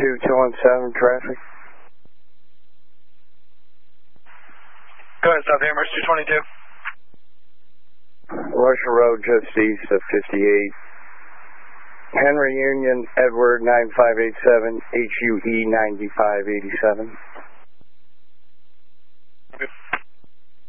217 traffic. Go ahead, South Amherst 222. Russia Road just east of 58. Henry Union, Edward 9587, HUE 9587.